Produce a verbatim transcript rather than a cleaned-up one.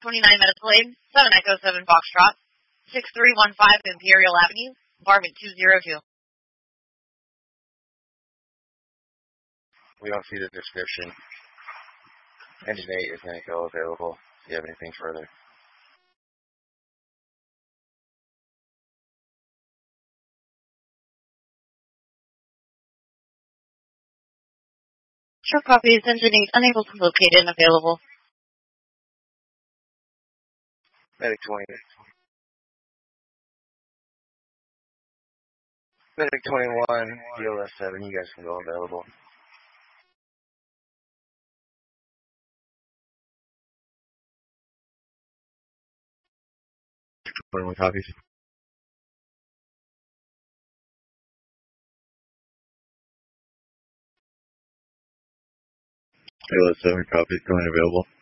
twenty-nine Medical Aid, seven Echo seven Foxtrot, six three one five Imperial Avenue, Barment two zero two. We don't see the description. Engine eight is going to go available if you have anything further. Sure copy is engine eight, unable to locate and available. Medic twenty. Medic twenty-one, D L S seven, you guys can go available. twenty-one copies. D L S seven copies, going available.